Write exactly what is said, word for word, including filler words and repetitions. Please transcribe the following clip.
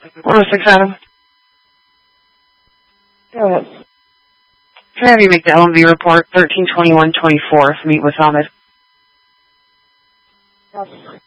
one oh six Adam. Go ahead. Can I have you make the L M V report, thirteen twenty-one twenty-four, meet with Ahmed? Yes.